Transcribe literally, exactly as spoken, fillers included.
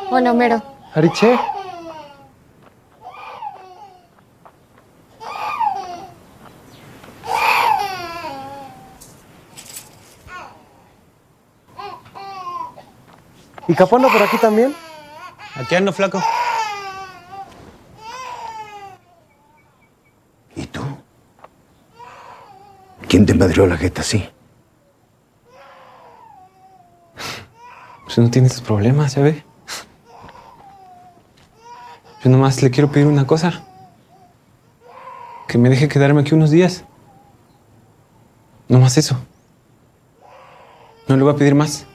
Hola, Homero. Ariche. ¿Y Capona por aquí también? Aquí ando, flaco. ¿Y tú? ¿Quién te madrió la jeta así? Pues no tiene sus problemas, ya ve. Yo nomás le quiero pedir una cosa. Que me deje quedarme aquí unos días. Nomás eso. No le voy a pedir más.